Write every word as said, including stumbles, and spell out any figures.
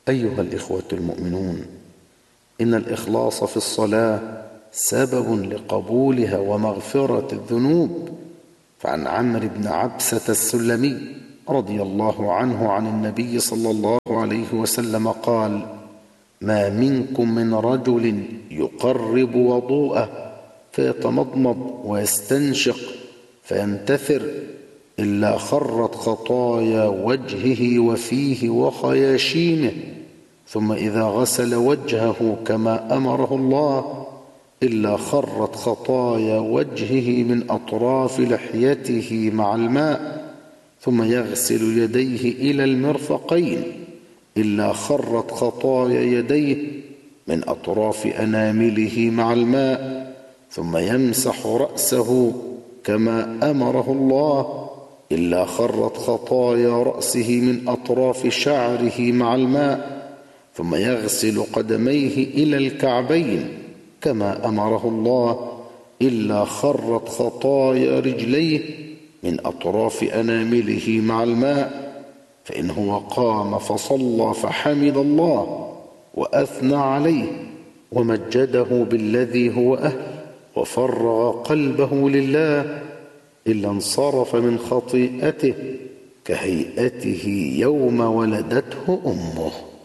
أيها الإخوة المؤمنون، إن الإخلاص في الصلاة سبب لقبولها ومغفرة الذنوب. فعن عمرو بن عبسة السلمي رضي الله عنه عن النبي صلى الله عليه وسلم قال: ما منكم من رجل يقرب وضوءه فيتمضمض ويستنشق فينتثر إلا خرت خطايا وجهه وفيه وخياشيمه، ثم إذا غسل وجهه كما أمره الله إلا خرت خطايا وجهه من أطراف لحيته مع الماء، ثم يغسل يديه إلى المرفقين إلا خرت خطايا يديه من أطراف أنامله مع الماء، ثم يمسح رأسه كما أمره الله إلا خرت خطايا رأسه من أطراف شعره مع الماء، ثم يغسل قدميه إلى الكعبين كما أمره الله إلا خرت خطايا رجليه من أطراف أنامله مع الماء. فإن هو قام فصلى فحمد الله وأثنى عليه ومجده بالذي هو أهل وفرغ قلبه لله إلا انصرف من خطيئته كهيئته يوم ولدته أمه.